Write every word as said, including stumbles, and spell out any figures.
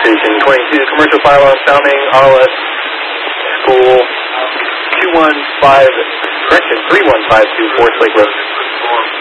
Station twenty-two, commercial fire alarm sounding, R L S School two one five, correction, three one five two, Forest Lake Road.